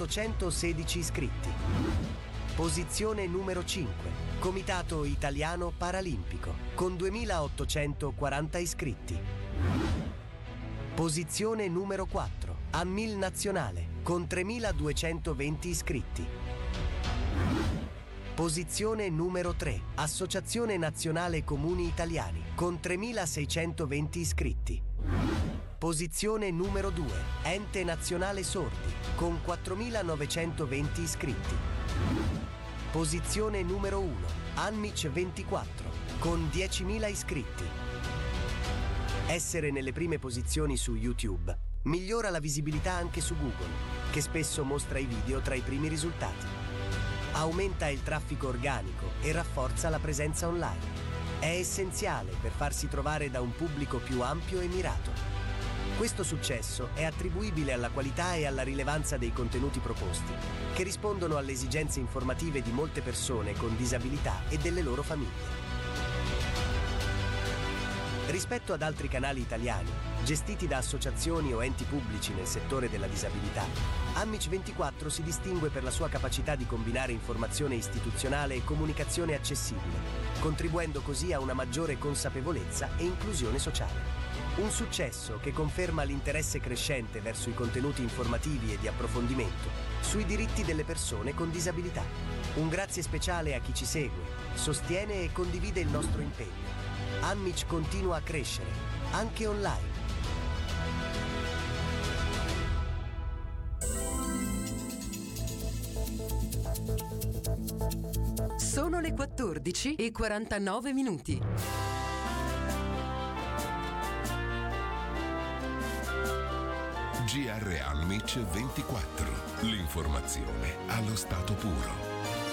816 iscritti. Posizione numero 5, Comitato Italiano Paralimpico, con 2840 iscritti. Posizione numero 4, Ammil Nazionale, con 3220 iscritti. Posizione numero 3, Associazione Nazionale Comuni Italiani, con 3620 iscritti. Posizione numero 2, Ente Nazionale Sordi, con 4920 iscritti. Posizione numero 1, Anmic 24, con 10.000 iscritti. Essere nelle prime posizioni su YouTube migliora la visibilità anche su Google, che spesso mostra i video tra i primi risultati. Aumenta il traffico organico e rafforza la presenza online. È essenziale per farsi trovare da un pubblico più ampio e mirato. Questo successo è attribuibile alla qualità e alla rilevanza dei contenuti proposti, che rispondono alle esigenze informative di molte persone con disabilità e delle loro famiglie. Rispetto ad altri canali italiani, gestiti da associazioni o enti pubblici nel settore della disabilità, Anmic 24 si distingue per la sua capacità di combinare informazione istituzionale e comunicazione accessibile, contribuendo così a una maggiore consapevolezza e inclusione sociale. Un successo che conferma l'interesse crescente verso i contenuti informativi e di approfondimento sui diritti delle persone con disabilità. Un grazie speciale a chi ci segue, sostiene e condivide il nostro impegno. Anmic continua a crescere, anche online. Sono le 14:49. GR Anmic 24. L'informazione allo stato puro.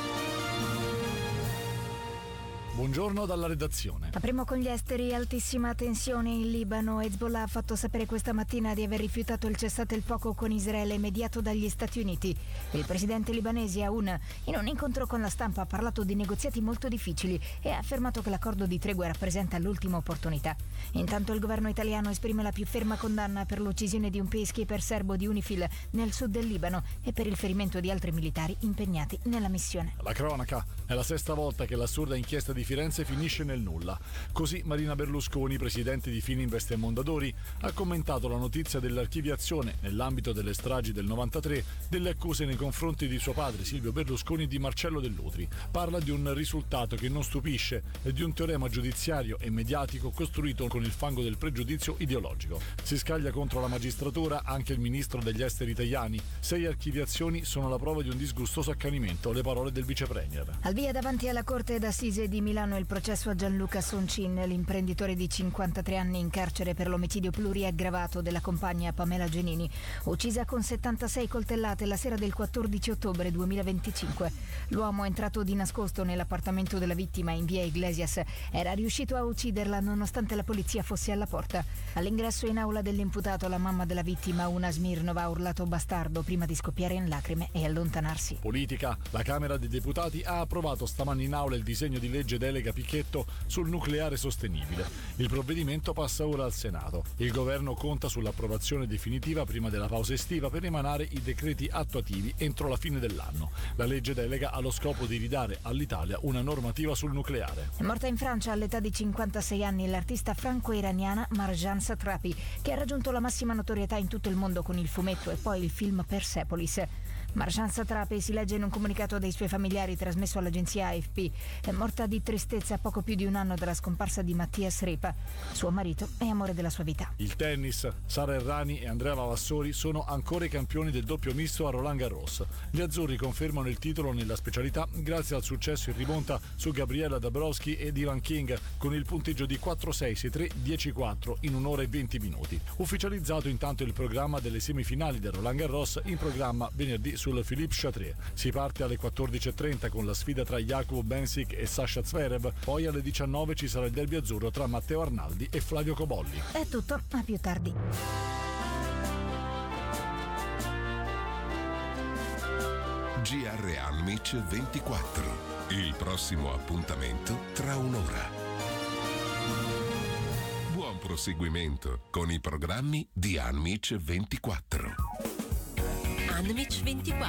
Buongiorno dalla redazione. Apriamo con gli esteri. Altissima tensione in Libano. Hezbollah ha fatto sapere questa mattina di aver rifiutato il cessate il fuoco con Israele mediato dagli Stati Uniti. Il presidente libanese Aoun, in un incontro con la stampa, ha parlato di negoziati molto difficili e ha affermato che l'accordo di tregua rappresenta l'ultima opportunità. Intanto il governo italiano esprime la più ferma condanna per l'uccisione di un peacekeeper serbo di UNIFIL nel sud del Libano e per il ferimento di altri militari impegnati nella missione. La cronaca: è la sesta volta che l'assurda inchiesta di Firenze finisce nel nulla. Così Marina Berlusconi, presidente di Fininvest e Mondadori, ha commentato la notizia dell'archiviazione, nell'ambito delle stragi del 93, delle accuse nei confronti di suo padre Silvio Berlusconi e di Marcello Dell'Utri. Parla di un risultato che non stupisce e di un teorema giudiziario e mediatico costruito con il fango del pregiudizio ideologico. Si scaglia contro la magistratura anche il ministro degli esteri Tajani. 6 archiviazioni sono la prova di un disgustoso accanimento, le parole del vice premier. Al via davanti alla Corte d'Assise di Milano il processo a Gianluca Soncin, l'imprenditore di 53 anni in carcere per l'omicidio pluriaggravato della compagna Pamela Genini, uccisa con 76 coltellate la sera del 14 ottobre 2025. L'uomo, entrato di nascosto nell'appartamento della vittima in via Iglesias, era riuscito a ucciderla nonostante la polizia fosse alla porta. All'ingresso in aula dell'imputato, la mamma della vittima, Una Smirnova, ha urlato bastardo prima di scoppiare in lacrime e allontanarsi. Politica. La Camera dei Deputati ha approvato stamani in aula il disegno di legge delega Picchetto sul nucleare sostenibile. Il provvedimento passa ora al Senato. Il governo conta sull'approvazione definitiva prima della pausa estiva per emanare i decreti attuativi entro la fine dell'anno. La legge delega ha lo scopo di ridare all'Italia una normativa sul nucleare. È morta in Francia all'età di 56 anni l'artista franco-iraniana Marjan Satrapi, che ha raggiunto la massima notorietà in tutto il mondo con il fumetto e poi il film Persepolis. Marjan Satrapi, si legge in un comunicato dei suoi familiari trasmesso all'agenzia AFP, è morta di tristezza a poco più di un anno dalla scomparsa di Mattias Repa, suo marito e amore della sua vita. Il tennis. Sara Errani e Andrea Vavassori sono ancora i campioni del doppio misto a Roland Garros. Gli azzurri confermano il titolo nella specialità grazie al successo in rimonta su Gabriela Dabrowski ed Ivan King con il punteggio di 4-6, 6-3, 10-4 in 1 ora e 20 minuti. Ufficializzato intanto il programma delle semifinali del Roland Garros, in programma venerdì sul Philippe Chatrier. Si parte alle 14:30 con la sfida tra Jakub Bensic e Sasha Zverev, poi alle 19 ci sarà il derby azzurro tra Matteo Arnaldi e Flavio Cobolli. È tutto, a più tardi. GR Anmic 24. Il prossimo appuntamento tra un'ora. Buon proseguimento con i programmi di Anmic 24. Anmic 24.